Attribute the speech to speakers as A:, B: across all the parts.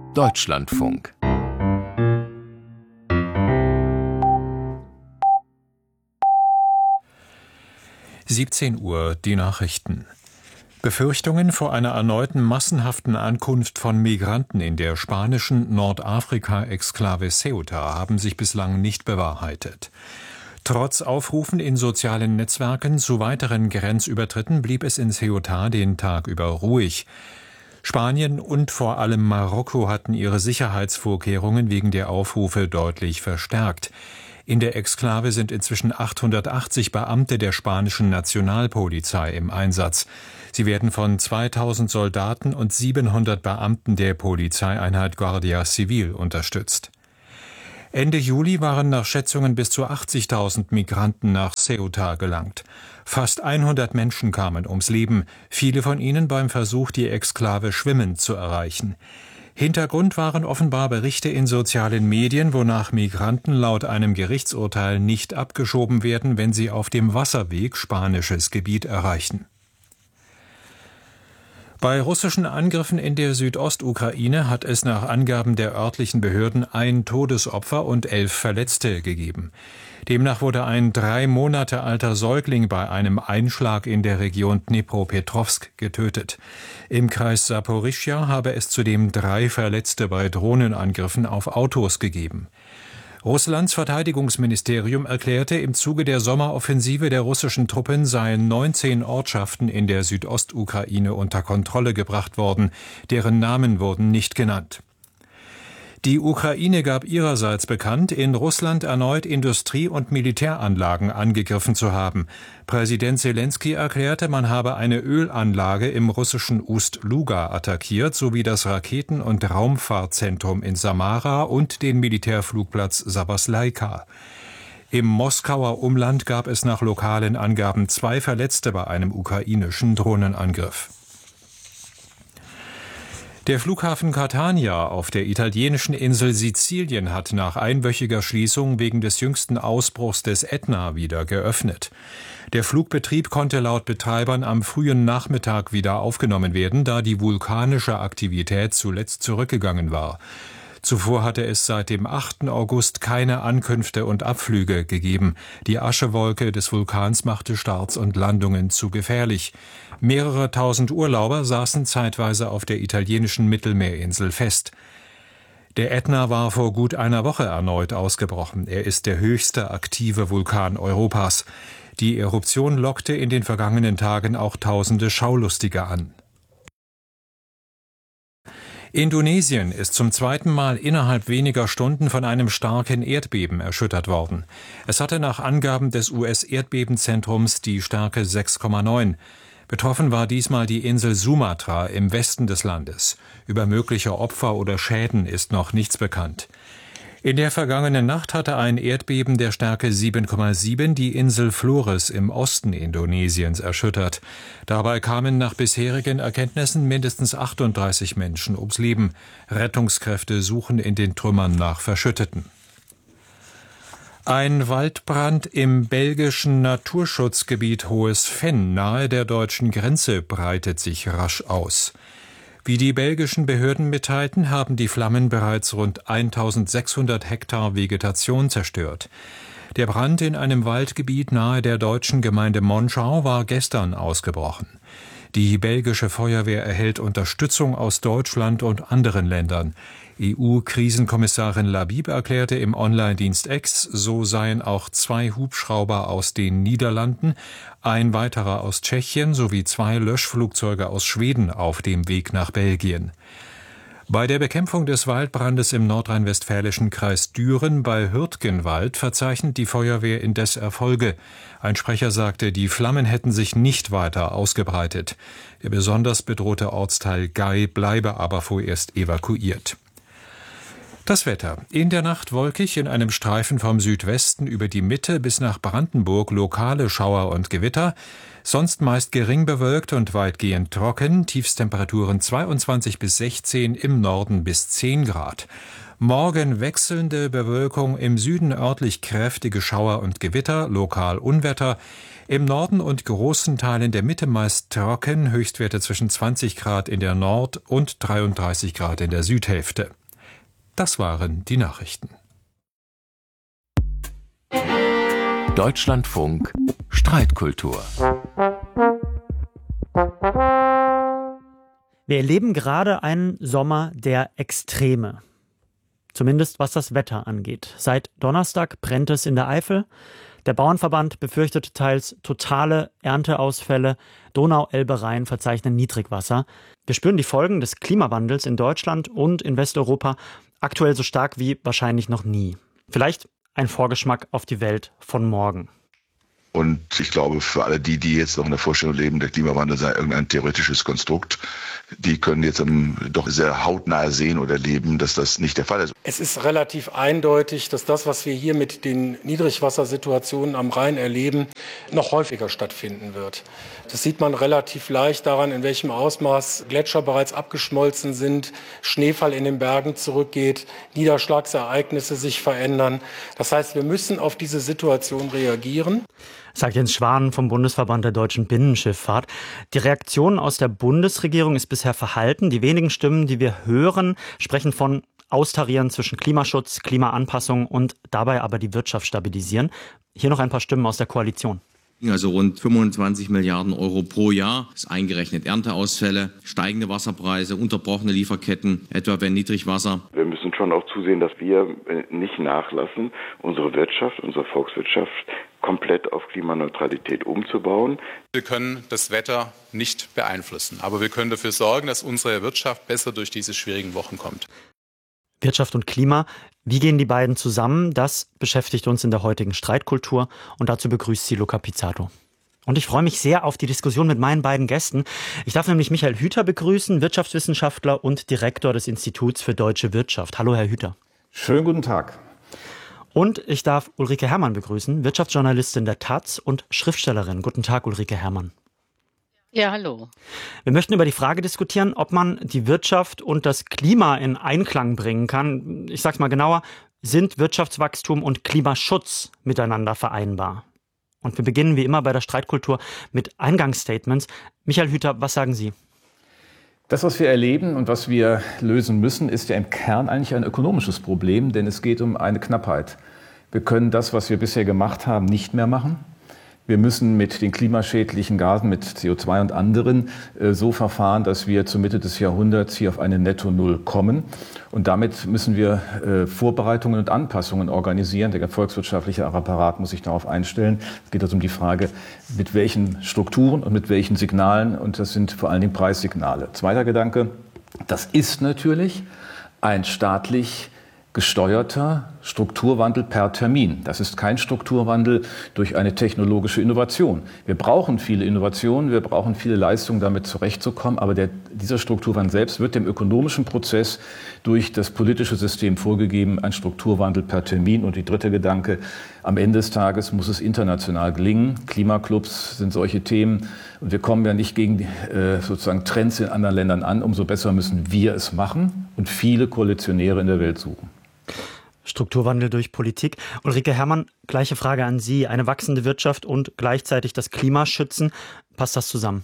A: Deutschlandfunk. (17 Uhr) die Nachrichten. Befürchtungen vor einer erneuten massenhaften Ankunft von Migranten in der spanischen Nordafrika-Exklave Ceuta haben sich bislang nicht bewahrheitet. Trotz Aufrufen in sozialen Netzwerken zu weiteren Grenzübertritten blieb es in Ceuta den Tag über ruhig. Spanien und vor allem Marokko hatten ihre Sicherheitsvorkehrungen wegen der Aufrufe deutlich verstärkt. In der Exklave sind inzwischen 880 Beamte der spanischen Nationalpolizei im Einsatz. Sie werden von 2000 Soldaten und 700 Beamten der Polizeieinheit Guardia Civil unterstützt. Ende Juli waren nach Schätzungen bis zu 80.000 Migranten nach Ceuta gelangt. Fast 100 Menschen kamen ums Leben, viele von ihnen beim Versuch, die Exklave schwimmend zu erreichen. Hintergrund waren offenbar Berichte in sozialen Medien, wonach Migranten laut einem Gerichtsurteil nicht abgeschoben werden, wenn sie auf dem Wasserweg spanisches Gebiet erreichen. Bei russischen Angriffen in der Südostukraine hat es nach Angaben der örtlichen Behörden ein Todesopfer und 11 Verletzte gegeben. Demnach wurde ein 3 Monate alter Säugling bei einem Einschlag in der Region Dnipropetrovsk getötet. Im Kreis Saporischschja habe es zudem 3 Verletzte bei Drohnenangriffen auf Autos gegeben. Russlands Verteidigungsministerium erklärte, im Zuge der Sommeroffensive der russischen Truppen seien 19 Ortschaften in der Südostukraine unter Kontrolle gebracht worden. Deren Namen wurden nicht genannt. Die Ukraine gab ihrerseits bekannt, in Russland erneut Industrie- und Militäranlagen angegriffen zu haben. Präsident Selenskyj erklärte, man habe eine Ölanlage im russischen Ust-Luga attackiert, sowie das Raketen- und Raumfahrtzentrum in Samara und den Militärflugplatz Sabasleika. Im Moskauer Umland gab es nach lokalen Angaben 2 Verletzte bei einem ukrainischen Drohnenangriff. Der Flughafen Catania auf der italienischen Insel Sizilien hat nach einwöchiger Schließung wegen des jüngsten Ausbruchs des Ätna wieder geöffnet. Der Flugbetrieb konnte laut Betreibern am frühen Nachmittag wieder aufgenommen werden, da die vulkanische Aktivität zuletzt zurückgegangen war. Zuvor hatte es seit dem 8. August keine Ankünfte und Abflüge gegeben. Die Aschewolke des Vulkans machte Starts und Landungen zu gefährlich. Mehrere tausend Urlauber saßen zeitweise auf der italienischen Mittelmeerinsel fest. Der Ätna war vor gut einer Woche erneut ausgebrochen. Er ist der höchste aktive Vulkan Europas. Die Eruption lockte in den vergangenen Tagen auch tausende Schaulustige an. Indonesien ist zum zweiten Mal innerhalb weniger Stunden von einem starken Erdbeben erschüttert worden. Es hatte nach Angaben des US-Erdbebenzentrums die Stärke 6,9. Betroffen war diesmal die Insel Sumatra im Westen des Landes. Über mögliche Opfer oder Schäden ist noch nichts bekannt. In der vergangenen Nacht hatte ein Erdbeben der Stärke 7,7 die Insel Flores im Osten Indonesiens erschüttert. Dabei kamen nach bisherigen Erkenntnissen mindestens 38 Menschen ums Leben. Rettungskräfte suchen in den Trümmern nach Verschütteten. Ein Waldbrand im belgischen Naturschutzgebiet Hohes Venn nahe der deutschen Grenze breitet sich rasch aus. Wie die belgischen Behörden mitteilten, haben die Flammen bereits rund 1600 Hektar Vegetation zerstört. Der Brand in einem Waldgebiet nahe der deutschen Gemeinde Monschau war gestern ausgebrochen. Die belgische Feuerwehr erhält Unterstützung aus Deutschland und anderen Ländern. EU-Krisenkommissarin Labib erklärte im Online-Dienst X, so seien auch 2 Hubschrauber aus den Niederlanden, ein weiterer aus Tschechien sowie 2 Löschflugzeuge aus Schweden auf dem Weg nach Belgien. Bei der Bekämpfung des Waldbrandes im nordrhein-westfälischen Kreis Düren bei Hürtgenwald verzeichnet die Feuerwehr indes Erfolge. Ein Sprecher sagte, die Flammen hätten sich nicht weiter ausgebreitet. Der besonders bedrohte Ortsteil Gay bleibe aber vorerst evakuiert. Das Wetter. In der Nacht wolkig, in einem Streifen vom Südwesten über die Mitte bis nach Brandenburg lokale Schauer und Gewitter. Sonst meist gering bewölkt und weitgehend trocken. Tiefstemperaturen 22 bis 16, im Norden bis 10 Grad. Morgen wechselnde Bewölkung, im Süden örtlich kräftige Schauer und Gewitter, lokal Unwetter. Im Norden und großen Teilen der Mitte meist trocken, Höchstwerte zwischen 20 Grad in der Nord- und 33 Grad in der Südhälfte. Das waren die Nachrichten.
B: Deutschlandfunk Streitkultur.
C: Wir erleben gerade einen Sommer der Extreme. Zumindest was das Wetter angeht. Seit Donnerstag brennt es in der Eifel. Der Bauernverband befürchtet teils totale Ernteausfälle. Donau, Elbe, Rhein verzeichnen Niedrigwasser. Wir spüren die Folgen des Klimawandels in Deutschland und in Westeuropa aktuell so stark wie wahrscheinlich noch nie. Vielleicht ein Vorgeschmack auf die Welt von morgen.
D: Und ich glaube, für alle die jetzt noch in der Vorstellung leben, der Klimawandel sei irgendein theoretisches Konstrukt, die können jetzt doch sehr hautnah sehen oder erleben, dass das nicht der Fall ist.
E: Es ist relativ eindeutig, dass das, was wir hier mit den Niedrigwassersituationen am Rhein erleben, noch häufiger stattfinden wird. Das sieht man relativ leicht daran, in welchem Ausmaß Gletscher bereits abgeschmolzen sind, Schneefall in den Bergen zurückgeht, Niederschlagsereignisse sich verändern. Das heißt, wir müssen auf diese Situation reagieren.
C: Sagt Jens Schwan vom Bundesverband der deutschen Binnenschifffahrt. Die Reaktion aus der Bundesregierung ist bisher verhalten. Die wenigen Stimmen, die wir hören, sprechen von Austarieren zwischen Klimaschutz, Klimaanpassung und dabei aber die Wirtschaft stabilisieren. Hier noch ein paar Stimmen aus der Koalition.
F: Also rund 25 Milliarden Euro pro Jahr, ist eingerechnet Ernteausfälle, steigende Wasserpreise, unterbrochene Lieferketten, etwa wenn Niedrigwasser.
G: Wir müssen schon auch zusehen, dass wir nicht nachlassen, unsere Wirtschaft, unsere Volkswirtschaft komplett auf Klimaneutralität umzubauen.
H: Wir können das Wetter nicht beeinflussen, aber wir können dafür sorgen, dass unsere Wirtschaft besser durch diese schwierigen Wochen kommt.
C: Wirtschaft und Klima, wie gehen die beiden zusammen? Das beschäftigt uns in der heutigen Streitkultur und dazu begrüßt sie Luca Pizzato. Und ich freue mich sehr auf die Diskussion mit meinen beiden Gästen. Ich darf nämlich Michael Hüter begrüßen, Wirtschaftswissenschaftler und Direktor des Instituts für Deutsche Wirtschaft. Hallo, Herr Hüter.
I: Schönen guten Tag.
C: Und ich darf Ulrike Herrmann begrüßen, Wirtschaftsjournalistin der taz und Schriftstellerin. Guten Tag, Ulrike Herrmann.
J: Ja, hallo.
C: Wir möchten über die Frage diskutieren, ob man die Wirtschaft und das Klima in Einklang bringen kann. Ich sage es mal genauer, sind Wirtschaftswachstum und Klimaschutz miteinander vereinbar? Und wir beginnen wie immer bei der Streitkultur mit Eingangsstatements. Michael Hüter, was sagen Sie?
I: Das, was wir erleben und was wir lösen müssen, ist ja im Kern eigentlich ein ökonomisches Problem, denn es geht um eine Knappheit. Wir können das, was wir bisher gemacht haben, nicht mehr machen. Wir müssen mit den klimaschädlichen Gasen, mit CO2 und anderen, so verfahren, dass wir zur Mitte des Jahrhunderts hier auf eine Netto-Null kommen. Und damit müssen wir Vorbereitungen und Anpassungen organisieren. Der volkswirtschaftliche Apparat muss sich darauf einstellen. Es geht also um die Frage, mit welchen Strukturen und mit welchen Signalen. Und das sind vor allen Dingen Preissignale. Zweiter Gedanke, das ist natürlich ein staatlich gesteuerter Strukturwandel per Termin. Das ist kein Strukturwandel durch eine technologische Innovation. Wir brauchen viele Innovationen, wir brauchen viele Leistungen, damit zurechtzukommen, aber dieser Strukturwandel selbst wird dem ökonomischen Prozess durch das politische System vorgegeben, ein Strukturwandel per Termin. Und die dritte Gedanke, am Ende des Tages muss es international gelingen. Klimaclubs sind solche Themen und wir kommen ja nicht gegen sozusagen Trends in anderen Ländern an, umso besser müssen wir es machen und viele Koalitionäre in der Welt suchen.
C: Strukturwandel durch Politik. Ulrike Herrmann, gleiche Frage an Sie. Eine wachsende Wirtschaft und gleichzeitig das Klima schützen. Passt das zusammen?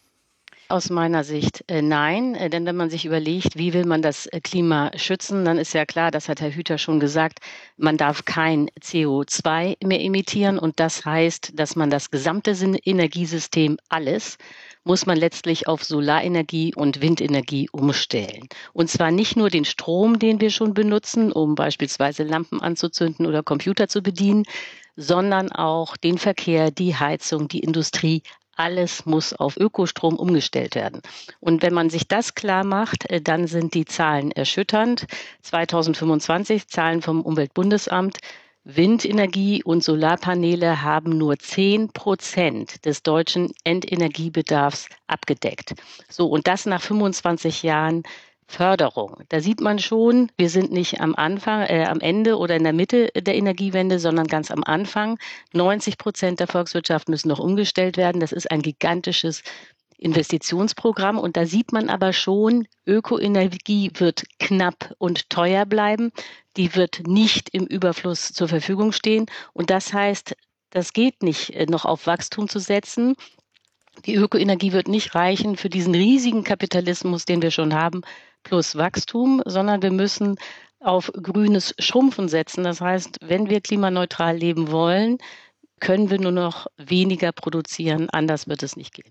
J: Aus meiner Sicht nein, denn wenn man sich überlegt, wie will man das Klima schützen, dann ist ja klar, das hat Herr Hüter schon gesagt, man darf kein CO2 mehr emittieren und das heißt, dass man das gesamte Energiesystem, alles, muss man letztlich auf Solarenergie und Windenergie umstellen. Und zwar nicht nur den Strom, den wir schon benutzen, um beispielsweise Lampen anzuzünden oder Computer zu bedienen, sondern auch den Verkehr, die Heizung, die Industrie. Alles muss auf Ökostrom umgestellt werden. Und wenn man sich das klar macht, dann sind die Zahlen erschütternd. 2025 Zahlen vom Umweltbundesamt. Windenergie und Solarpaneele haben nur 10% des deutschen Endenergiebedarfs abgedeckt. So, und das nach 25 Jahren Förderung. Da sieht man schon, wir sind nicht am Ende oder in der Mitte der Energiewende, sondern ganz am Anfang. 90% der Volkswirtschaft müssen noch umgestellt werden. Das ist ein gigantisches Investitionsprogramm. Und da sieht man aber schon, Ökoenergie wird knapp und teuer bleiben. Die wird nicht im Überfluss zur Verfügung stehen. Und das heißt, das geht nicht, noch auf Wachstum zu setzen. Die Ökoenergie wird nicht reichen für diesen riesigen Kapitalismus, den wir schon haben, plus Wachstum, sondern wir müssen auf grünes Schrumpfen setzen. Das heißt, wenn wir klimaneutral leben wollen, können wir nur noch weniger produzieren. Anders wird es nicht gehen.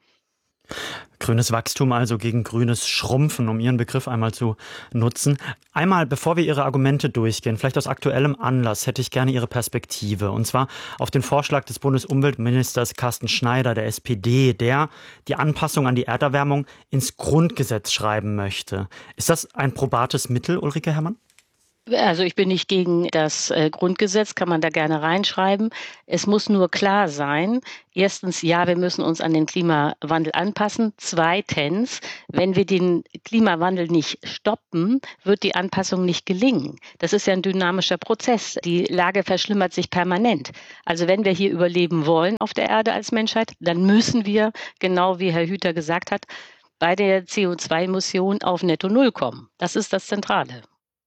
C: Grünes Wachstum also gegen grünes Schrumpfen, um Ihren Begriff einmal zu nutzen. Einmal, bevor wir Ihre Argumente durchgehen, vielleicht aus aktuellem Anlass, hätte ich gerne Ihre Perspektive. Und zwar auf den Vorschlag des Bundesumweltministers Carsten Schneider, der SPD, der die Anpassung an die Erderwärmung ins Grundgesetz schreiben möchte. Ist das ein probates Mittel, Ulrike Herrmann?
J: Also ich bin nicht gegen das Grundgesetz, kann man da gerne reinschreiben. Es muss nur klar sein, erstens, ja, wir müssen uns an den Klimawandel anpassen. Zweitens, wenn wir den Klimawandel nicht stoppen, wird die Anpassung nicht gelingen. Das ist ja ein dynamischer Prozess. Die Lage verschlimmert sich permanent. Also wenn wir hier überleben wollen auf der Erde als Menschheit, dann müssen wir, genau wie Herr Hüter gesagt hat, bei der CO2-Emission auf Netto Null kommen. Das ist das Zentrale.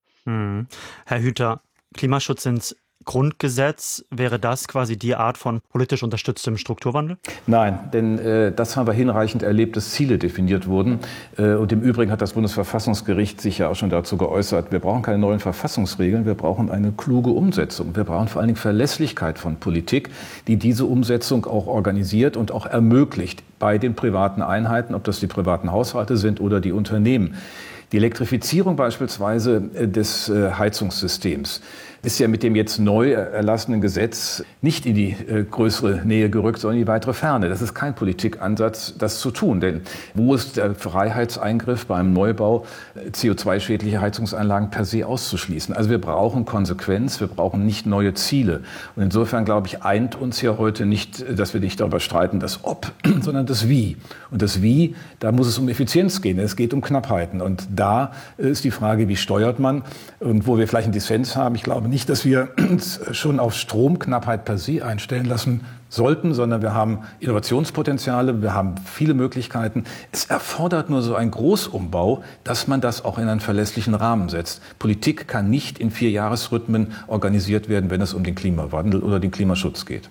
C: Herr Hüter, Klimaschutz ins Grundgesetz, wäre das quasi die Art von politisch unterstütztem Strukturwandel?
I: Nein, denn das haben wir hinreichend erlebt, dass Ziele definiert wurden. Und im Übrigen hat das Bundesverfassungsgericht sich ja auch schon dazu geäußert, wir brauchen keine neuen Verfassungsregeln, wir brauchen eine kluge Umsetzung. Wir brauchen vor allen Dingen Verlässlichkeit von Politik, die diese Umsetzung auch organisiert und auch ermöglicht bei den privaten Einheiten, ob das die privaten Haushalte sind oder die Unternehmen. Die Elektrifizierung beispielsweise des Heizungssystems ist ja mit dem jetzt neu erlassenen Gesetz nicht in die größere Nähe gerückt, sondern in die weitere Ferne. Das ist kein Politikansatz, das zu tun. Denn wo ist der Freiheitseingriff beim Neubau, CO2-schädliche Heizungsanlagen per se auszuschließen? Also wir brauchen Konsequenz, wir brauchen nicht neue Ziele. Und insofern, glaube ich, eint uns ja heute nicht, dass wir nicht darüber streiten, das Ob, sondern das Wie. Und das Wie, da muss es um Effizienz gehen, es geht um Knappheiten. Und da ist die Frage, wie steuert man? Und wo wir vielleicht einen Dissens haben, ich glaube nicht, dass wir uns schon auf Stromknappheit per se einstellen lassen sollten, sondern wir haben Innovationspotenziale, wir haben viele Möglichkeiten. Es erfordert nur so einen Großumbau, dass man das auch in einen verlässlichen Rahmen setzt. Politik kann nicht in 4-Jahres-Rhythmen organisiert werden, wenn es um den Klimawandel oder den Klimaschutz geht.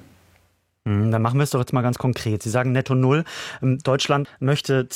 C: Dann machen wir es doch jetzt mal ganz konkret. Sie sagen Netto Null. Deutschland möchte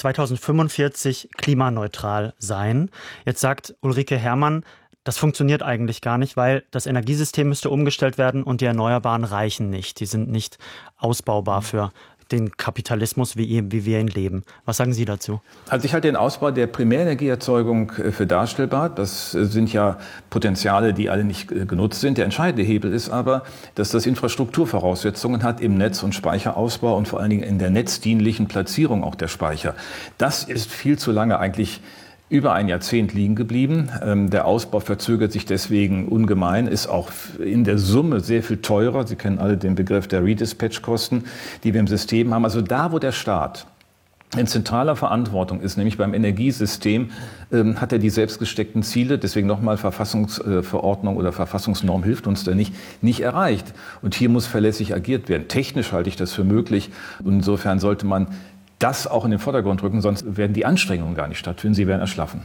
C: 2045 klimaneutral sein. Jetzt sagt Ulrike Herrmann, das funktioniert eigentlich gar nicht, weil das Energiesystem müsste umgestellt werden und die Erneuerbaren reichen nicht. Die sind nicht ausbaubar für den Kapitalismus, wie wir ihn leben. Was sagen Sie dazu?
I: Also ich halte den Ausbau der Primärenergieerzeugung für darstellbar. Das sind ja Potenziale, die alle nicht genutzt sind. Der entscheidende Hebel ist aber, dass das Infrastrukturvoraussetzungen hat im Netz- und Speicherausbau und vor allen Dingen in der netzdienlichen Platzierung auch der Speicher. Das ist viel zu lange eigentlich über ein Jahrzehnt liegen geblieben. Der Ausbau verzögert sich deswegen ungemein, ist auch in der Summe sehr viel teurer. Sie kennen alle den Begriff der Redispatch-Kosten, die wir im System haben. Also da, wo der Staat in zentraler Verantwortung ist, nämlich beim Energiesystem, hat er die selbst gesteckten Ziele, deswegen nochmal Verfassungsverordnung oder Verfassungsnorm hilft uns da nicht erreicht. Und hier muss verlässlich agiert werden. Technisch halte ich das für möglich. Und insofern sollte man das auch in den Vordergrund rücken, sonst werden die Anstrengungen gar nicht stattfinden, sie werden erschlaffen.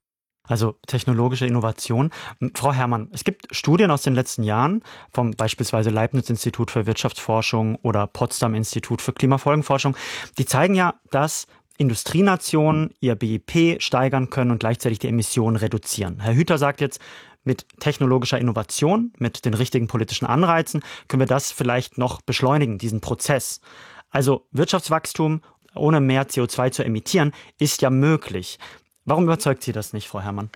C: Also technologische Innovation. Frau Herrmann, es gibt Studien aus den letzten Jahren vom beispielsweise Leibniz-Institut für Wirtschaftsforschung oder Potsdam-Institut für Klimafolgenforschung, die zeigen ja, dass Industrienationen ihr BIP steigern können und gleichzeitig die Emissionen reduzieren. Herr Hüter sagt jetzt, mit technologischer Innovation, mit den richtigen politischen Anreizen können wir das vielleicht noch beschleunigen, diesen Prozess. Also Wirtschaftswachstum ohne mehr CO2 zu emittieren, ist ja möglich. Warum überzeugt Sie das nicht, Frau Herrmann?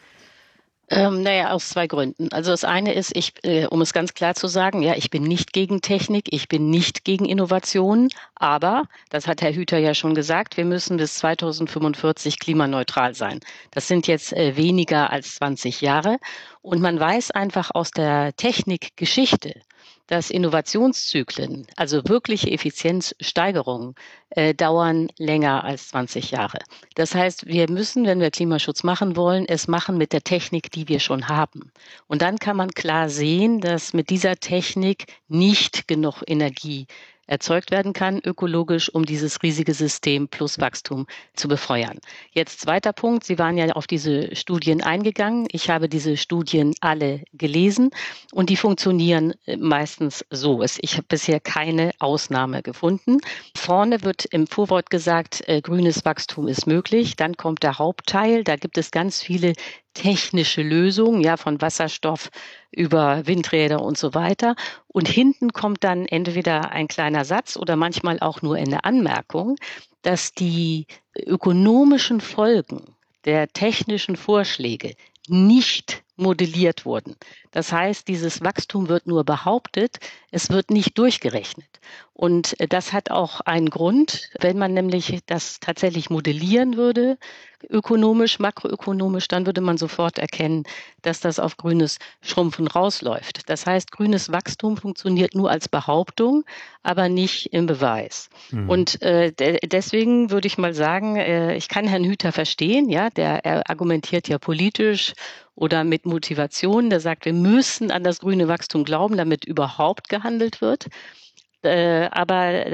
J: Aus 2 Gründen. Also das eine ist, um es ganz klar zu sagen, ja, ich bin nicht gegen Technik, ich bin nicht gegen Innovationen, aber, das hat Herr Hüter ja schon gesagt, wir müssen bis 2045 klimaneutral sein. Das sind jetzt weniger als 20 Jahre und man weiß einfach aus der Technikgeschichte, dass Innovationszyklen, also wirkliche Effizienzsteigerungen, dauern länger als 20 Jahre. Das heißt, wir müssen, wenn wir Klimaschutz machen wollen, es machen mit der Technik, die wir schon haben. Und dann kann man klar sehen, dass mit dieser Technik nicht genug Energie erzeugt werden kann, ökologisch, um dieses riesige System plus Wachstum zu befeuern. Jetzt zweiter Punkt, Sie waren ja auf diese Studien eingegangen. Ich habe diese Studien alle gelesen und die funktionieren meistens so. Ich habe bisher keine Ausnahme gefunden. Vorne wird im Vorwort gesagt, grünes Wachstum ist möglich. Dann kommt der Hauptteil, da gibt es ganz viele technische Lösungen, ja, von Wasserstoff über Windräder und so weiter. Und hinten kommt dann entweder ein kleiner Satz oder manchmal auch nur eine Anmerkung, dass die ökonomischen Folgen der technischen Vorschläge nicht modelliert wurden. Das heißt, dieses Wachstum wird nur behauptet, es wird nicht durchgerechnet. Und das hat auch einen Grund, wenn man nämlich das tatsächlich modellieren würde, ökonomisch, makroökonomisch, dann würde man sofort erkennen, dass das auf grünes Schrumpfen rausläuft. Das heißt, grünes Wachstum funktioniert nur als Behauptung, aber nicht im Beweis. Und deswegen würde ich mal sagen, ich kann Herrn Hüter verstehen, ja, er argumentiert ja politisch oder mit Motivation, der sagt, wir müssen an das grüne Wachstum glauben, damit überhaupt gehandelt wird. Aber